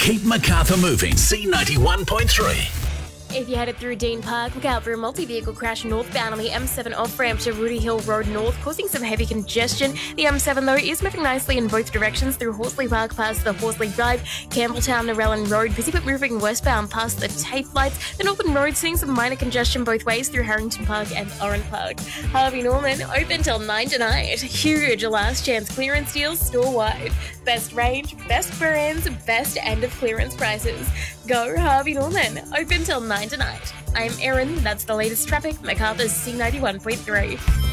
Keep Macarthur moving. C91.3. If you're headed through Dean Park, look out for a multi-vehicle crash northbound on the M7 off-ramp to Rooty Hill Road North, causing some heavy congestion. The M7, though, is moving nicely in both directions through Horsley Park past the Horsley Drive, Campbelltown, Narellan Road, busy but moving westbound past the Tape Lights. The Northern Road seeing some minor congestion both ways through Harrington Park and Oran Park. Harvey Norman, open till 9 tonight. Huge last chance clearance deals store-wide. Best range, best brands, best end of clearance prices. Go Harvey Norman, open till 9 tonight. I'm Erin, that's the latest traffic, Macarthur's C91.3.